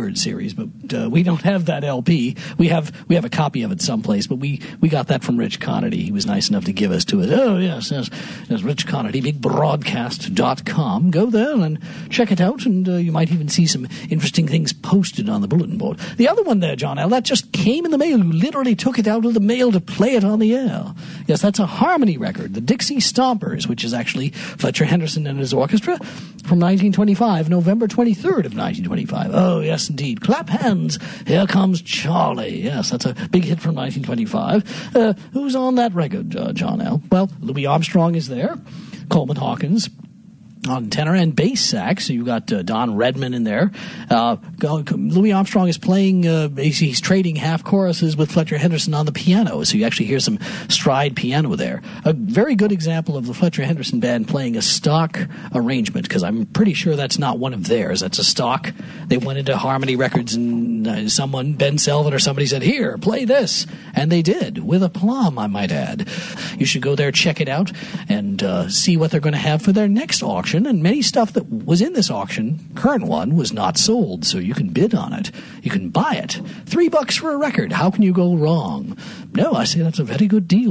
Records series, but we don't have that LP. We have a copy of it someplace, but we got that from Rich Conity. He was nice enough to give us to it. Oh, yes, Rich Conity, bigbroadcast.com. Go there and check it out, and you might even see some interesting things posted on the bulletin board. The other one there, John L., that just came in the mail. You literally took it out of the mail to play it on the air. Yes, that's a Harmony record, the Dixie Stompers, which is actually Fletcher Henderson and his orchestra from 1925, November 23rd of 1925. Oh, yes, indeed. Clap hands. Here Comes Charlie. Yes, that's a big hit from 1925. Who's on that record, John L.? Well, Louis Armstrong is there. Coleman Hawkins on tenor and bass sax. So you got Don Redman in there. Louis Armstrong is playing, he's trading half choruses with Fletcher Henderson on the piano, so you actually hear some stride piano there. A very good example of the Fletcher Henderson band playing a stock arrangement, because I'm pretty sure that's not one of theirs. That's a stock. They went into Harmony Records and someone, Ben Selvin or somebody, said, here, play this. And they did, with aplomb, I might add. You should go there, check it out, and see what they're going to have for their next auction. And many stuff that was in this auction, current one, was not sold, so you can bid on it. You can buy it. $3 for a record. How can you go wrong? No, I say that's a very good deal.